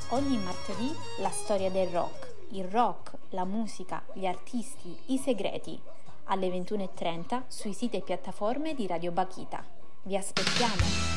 Ogni martedì la storia del rock, il rock, la musica, gli artisti, i segreti. Alle 21:30 sui siti e piattaforme di Radio Bakhita. Vi aspettiamo!